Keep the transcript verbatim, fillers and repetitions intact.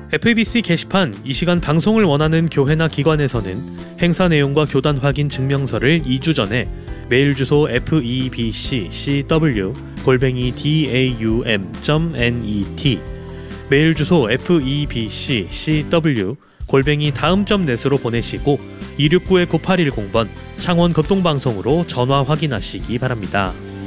에프이비씨 게시판 이 시간 방송을 원하는 교회나 기관에서는 행사 내용과 교단 확인 증명서를 이 주 전에 메일 주소 에프이비씨씨더블유 골뱅이 다움 점 넷 메일 주소 에프이비씨씨더블유 골뱅이 다음 점 넷으로 보내시고 이육구 구팔일공 번 창원 극동방송으로 전화 확인하시기 바랍니다.